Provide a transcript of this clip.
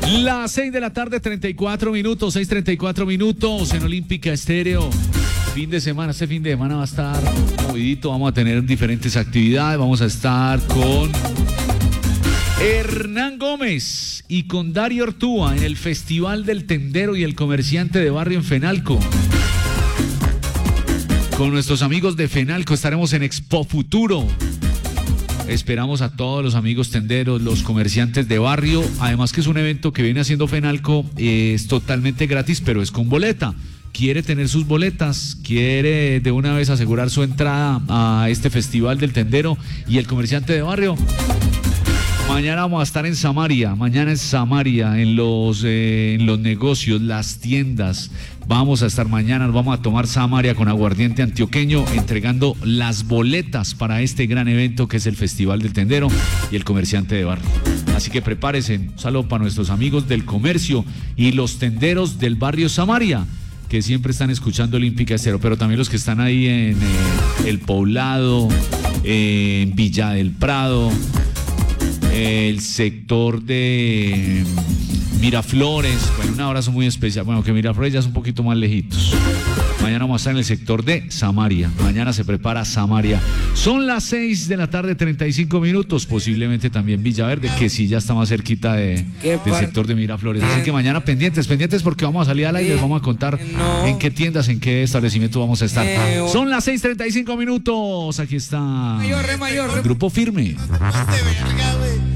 Las 6 de la tarde, 34 minutos, 6:34 minutos en Olímpica Estéreo. Este fin de semana va a estar movidito, vamos a tener diferentes actividades, vamos a estar con Hernán Gómez y con Dario Ortúa en el Festival del Tendero y el Comerciante de Barrio en Fenalco. Con nuestros amigos de Fenalco estaremos en Expo Futuro. Esperamos a todos los amigos tenderos, los comerciantes de barrio. Además que es un evento que viene haciendo Fenalco, es totalmente gratis, pero es con boleta. Quiere tener sus boletas, quiere de una vez asegurar su entrada a este Festival del Tendero y el Comerciante de Barrio. Mañana vamos a estar en Samaria, en los negocios, las tiendas. Vamos a estar mañana, nos vamos a tomar Samaria con aguardiente antioqueño, entregando las boletas para este gran evento que es el Festival del Tendero y el Comerciante de Barrio. Así que prepárense, un saludo para nuestros amigos del comercio y los tenderos del barrio Samaria, que siempre están escuchando Olímpica Estéreo, pero también los que están ahí en El Poblado, en Villa del Prado, el sector de Miraflores. Bueno, un abrazo muy especial. Bueno, que Miraflores ya es un poquito más lejitos. Mañana vamos a estar en el sector de Samaria. Mañana se prepara Samaria. Son las 6 de la tarde, 35 minutos. Posiblemente también Villaverde, que sí ya está más cerquita del sector de Miraflores. Así que mañana pendientes porque vamos a salir al aire. Les vamos a contar en qué tiendas, en qué establecimiento vamos a estar. Son las 6:35 minutos. Aquí está mayor. Grupo Firme. Más de verga, güey.